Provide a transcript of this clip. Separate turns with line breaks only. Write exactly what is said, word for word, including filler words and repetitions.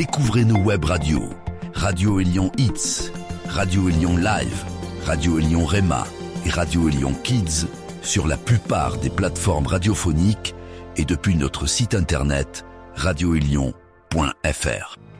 Découvrez nos web radios. Radio Élion Hits, Radio Élion Live, Radio Élion Rema et Radio Élion Kids sur la plupart des plateformes radiophoniques et depuis notre site internet radio élion point f r.